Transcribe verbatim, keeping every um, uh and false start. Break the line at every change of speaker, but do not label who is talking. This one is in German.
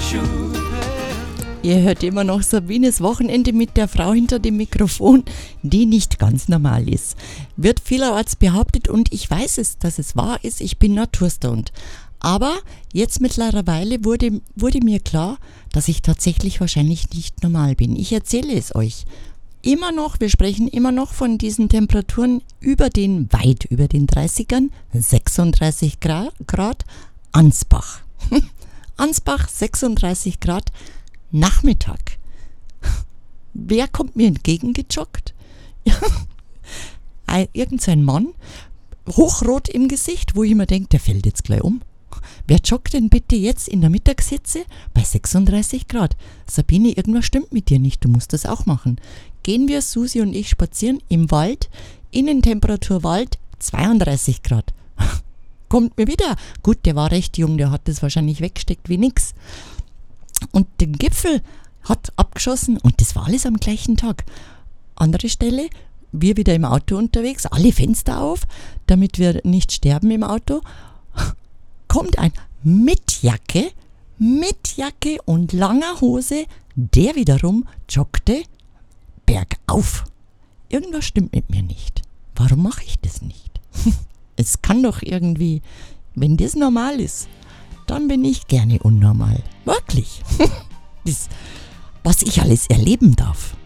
Ihr hört immer noch Sabines Wochenende mit der Frau hinter dem Mikrofon, die nicht ganz normal ist. Wird vielerorts behauptet und ich weiß es, dass es wahr ist, ich bin naturstoned. Aber jetzt mittlerweile wurde, wurde mir klar, dass ich tatsächlich wahrscheinlich nicht normal bin. Ich erzähle es euch. Immer noch, wir sprechen immer noch von diesen Temperaturen über den, weit über den dreißigern, sechsunddreißig Grad, Ansbach. Ansbach, sechsunddreißig Grad, Nachmittag. Wer kommt mir entgegengejoggt? Ja, irgend so ein Mann, hochrot im Gesicht, wo ich mir denke, der fällt jetzt gleich um. Wer joggt denn bitte jetzt in der Mittagshitze bei sechsunddreißig Grad? Sabine, irgendwas stimmt mit dir nicht, du musst das auch machen. Gehen wir, Susi und ich, spazieren im Wald, Innentemperatur Wald, zweiunddreißig Grad. Kommt mir wieder. Gut, der war recht jung, der hat das wahrscheinlich weggesteckt wie nix. Und den Gipfel hat abgeschossen und das war alles am gleichen Tag. Andere Stelle, wir wieder im Auto unterwegs, alle Fenster auf, damit wir nicht sterben im Auto. Kommt ein mit Jacke, mit Jacke und langer Hose, der wiederum joggte bergauf. Irgendwas stimmt mit mir nicht. Warum mache ich das nicht? Es kann doch irgendwie, wenn das normal ist, dann bin ich gerne unnormal. Wirklich. Das, was ich alles erleben darf.